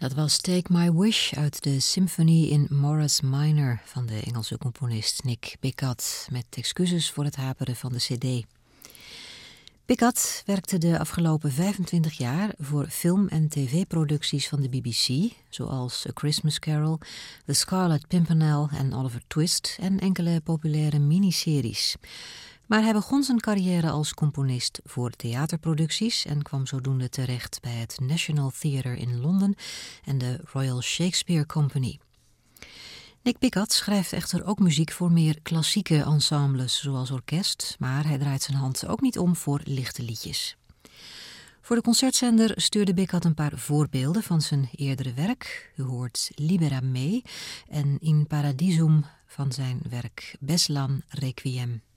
Dat was Take My Wish uit de Symphony in Morris Minor van de Engelse componist Nick Pickutt, met excuses voor het haperen van de cd. Pickutt werkte de afgelopen 25 jaar voor film- en tv-producties van de BBC, zoals A Christmas Carol, The Scarlet Pimpernel en Oliver Twist en enkele populaire miniseries. Maar hij begon zijn carrière als componist voor theaterproducties en kwam zodoende terecht bij het National Theatre in Londen en de Royal Shakespeare Company. Nick Pickutt schrijft echter ook muziek voor meer klassieke ensembles zoals orkest, maar hij draait zijn hand ook niet om voor lichte liedjes. Voor de concertzender stuurde Pickutt een paar voorbeelden van zijn eerdere werk. U hoort Libera Me en In Paradisum van zijn werk Beslan Requiem.